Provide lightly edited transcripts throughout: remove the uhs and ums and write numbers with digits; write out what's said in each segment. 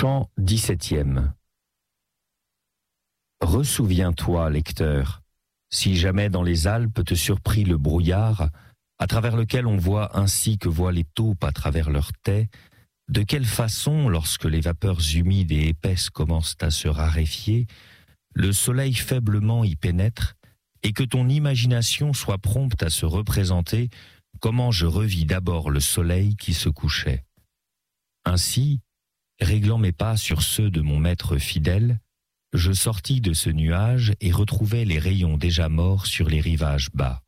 Chant 17e. Ressouviens-toi, lecteur, si jamais dans les Alpes te surprit le brouillard, à travers lequel on voit ainsi que voient les taupes à travers leurs tais, de quelle façon, lorsque les vapeurs humides et épaisses commencent à se raréfier, le soleil faiblement y pénètre, et que ton imagination soit prompte à se représenter comment je revis d'abord le soleil qui se couchait. Ainsi, réglant mes pas sur ceux de mon maître fidèle, je sortis de ce nuage et retrouvai les rayons déjà morts sur les rivages bas.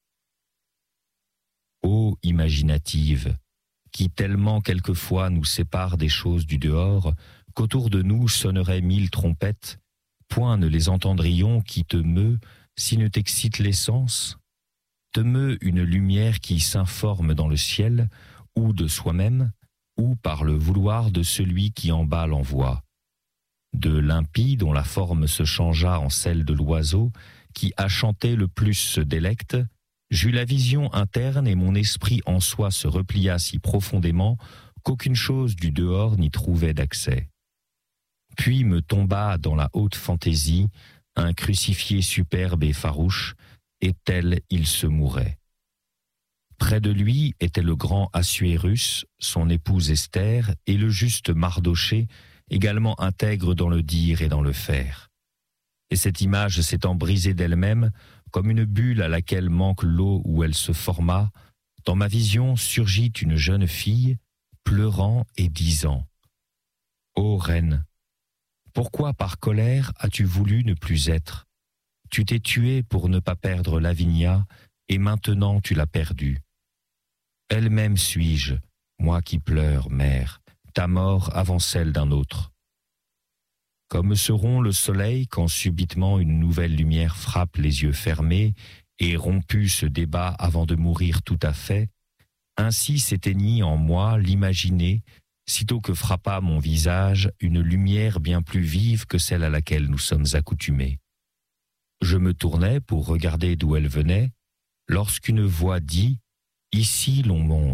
Ô imaginative, qui tellement quelquefois nous sépare des choses du dehors, qu'autour de nous sonneraient 1000 trompettes, point ne les entendrions qui te meut, si ne t'excite les sens, te meut une lumière qui s'informe dans le ciel, ou de soi-même, ou par le vouloir de celui qui en bas l'envoie. De l'impie dont la forme se changea en celle de l'oiseau, qui a chanté le plus se délecte, j'eus la vision interne et mon esprit en soi se replia si profondément qu'aucune chose du dehors n'y trouvait d'accès. Puis me tomba dans la haute fantaisie un crucifié superbe et farouche, et tel il se mourait. Près de lui était le grand Assuérus, son épouse Esther, et le juste Mardochée, également intègre dans le dire et dans le faire. Et cette image s'étant brisée d'elle-même, comme une bulle à laquelle manque l'eau où elle se forma, dans ma vision surgit une jeune fille, pleurant et disant « Ô reine, pourquoi par colère as-tu voulu ne plus être? Tu t'es tuée pour ne pas perdre Lavinia, et maintenant tu l'as perdue. Elle-même suis-je, moi qui pleure, mère, ta mort avant celle d'un autre. Comme seront le soleil quand subitement une nouvelle lumière frappe les yeux fermés et rompu ce débat avant de mourir tout à fait, ainsi s'éteignit en moi l'imaginer, sitôt que frappa mon visage une lumière bien plus vive que celle à laquelle nous sommes accoutumés. Je me tournai pour regarder d'où elle venait, lorsqu'une voix dit « Ici l'on monte ».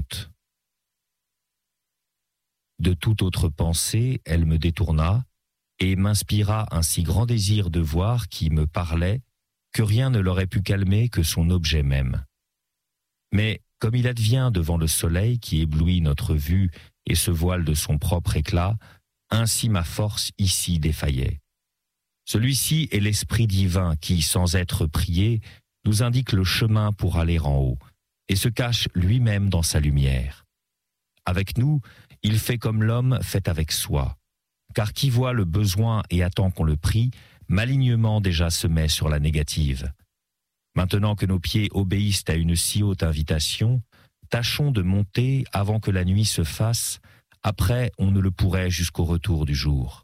De toute autre pensée, elle me détourna et m'inspira un si grand désir de voir qui me parlait que rien ne l'aurait pu calmer que son objet même. Mais comme il advient devant le soleil qui éblouit notre vue et se voile de son propre éclat, ainsi ma force ici défaillait. Celui-ci est l'Esprit divin qui, sans être prié, nous indique le chemin pour aller en haut et se cache lui-même dans sa lumière. Avec nous, il fait comme l'homme fait avec soi, car qui voit le besoin et attend qu'on le prie, malignement déjà se met sur la négative. Maintenant que nos pieds obéissent à une si haute invitation, tâchons de monter avant que la nuit se fasse, après on ne le pourrait jusqu'au retour du jour.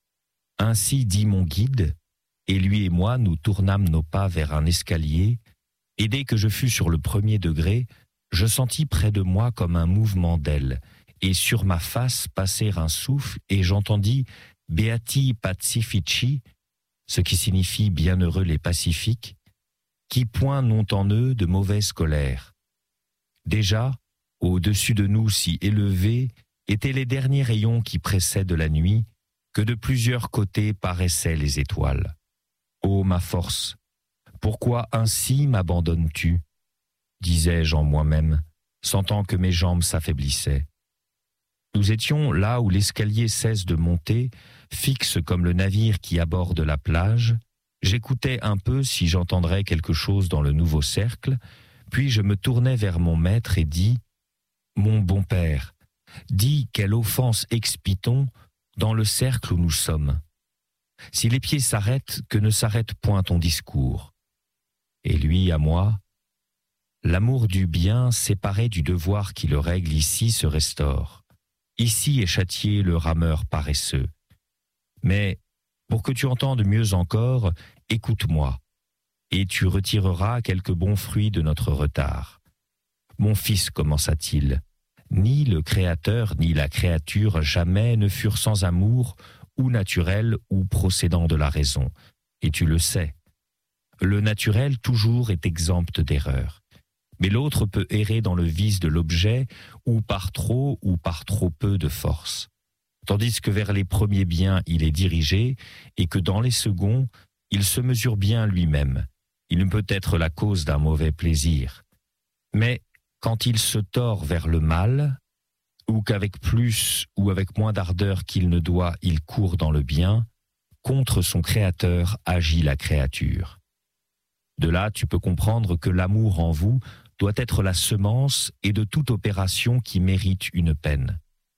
Ainsi dit mon guide, et lui et moi nous tournâmes nos pas vers un escalier, et dès que je fus sur le premier degré, je sentis près de moi comme un mouvement d'ailes, et sur ma face passer un souffle, et j'entendis « Beati pacifici », ce qui signifie « bienheureux les pacifiques », qui point n'ont en eux de mauvaise colère. Déjà, au-dessus de nous si élevés, étaient les derniers rayons qui précèdent la nuit, que de plusieurs côtés paraissaient les étoiles. Ô ma force, pourquoi ainsi m'abandonnes-tu? Disais-je en moi-même, sentant que mes jambes s'affaiblissaient. Nous étions là où l'escalier cesse de monter, fixe comme le navire qui aborde la plage. J'écoutais un peu si j'entendrais quelque chose dans le nouveau cercle, puis je me tournai vers mon maître et dis « Mon bon père, dis quelle offense expie-t-on dans le cercle où nous sommes. Si les pieds s'arrêtent, que ne s'arrête point ton discours. » Et lui à moi, l'amour du bien séparé du devoir qui le règle ici se restaure. Ici est châtié le rameur paresseux. Mais pour que tu entendes mieux encore, écoute-moi, et tu retireras quelques bons fruits de notre retard. Mon fils, commença-t-il, ni le Créateur ni la créature jamais ne furent sans amour, ou naturels ou procédant de la raison, et tu le sais. Le naturel toujours est exempt d'erreur, mais l'autre peut errer dans le vice de l'objet, ou par trop peu de force. tandis que vers les premiers biens il est dirigé, et que dans les seconds, il se mesure bien lui-même. Il ne peut être la cause d'un mauvais plaisir. Mais quand il se tord vers le mal, ou qu'avec plus ou avec moins d'ardeur qu'il ne doit, il court dans le bien, contre son Créateur agit la créature. De là, tu peux comprendre que l'amour en vous doit être la semence et de toute opération qui mérite une peine.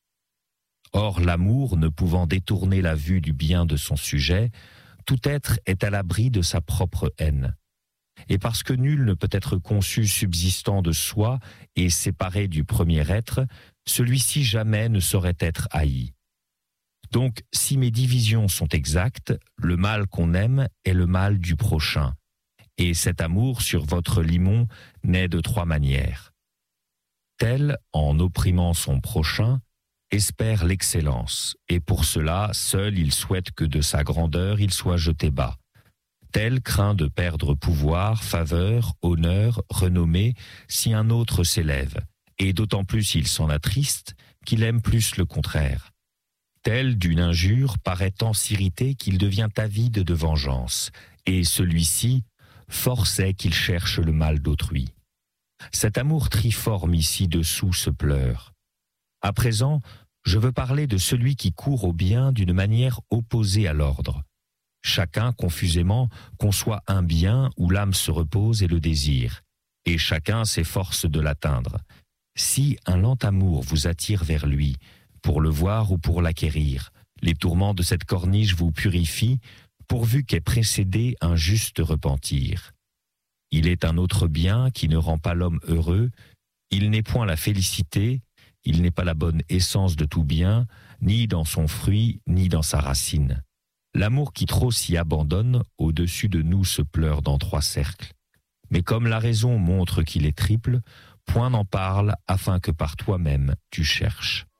Or, l'amour, ne pouvant détourner la vue du bien de son sujet, tout être est à l'abri de sa propre haine. Et parce que nul ne peut être conçu subsistant de soi et séparé du premier être, celui-ci jamais ne saurait être haï. Donc, si mes divisions sont exactes, le mal qu'on aime est le mal du prochain. Et cet amour sur votre limon naît de 3 manières. Tel, en opprimant son prochain, espère l'excellence, et pour cela, seul il souhaite que de sa grandeur il soit jeté bas. Tel craint de perdre pouvoir, faveur, honneur, renommée, si un autre s'élève, et d'autant plus il s'en attriste qu'il aime plus le contraire. Tel, d'une injure, paraît tant s'irriter qu'il devient avide de vengeance, et celui-ci, force est qu'il cherche le mal d'autrui. Cet amour triforme ici dessous se pleure. À présent, je veux parler de celui qui court au bien d'une manière opposée à l'ordre. Chacun, confusément, conçoit un bien où l'âme se repose et le désire, et chacun s'efforce de l'atteindre. Si un lent amour vous attire vers lui, pour le voir ou pour l'acquérir, les tourments de cette corniche vous purifient, pourvu qu'ait précédé un juste repentir. Il est un autre bien qui ne rend pas l'homme heureux, il n'est point la félicité, il n'est pas la bonne essence de tout bien, ni dans son fruit, ni dans sa racine. L'amour qui trop s'y abandonne, au-dessus de nous se pleure dans 3 cercles. Mais comme la raison montre qu'il est triple, point n'en parle afin que par toi-même tu cherches.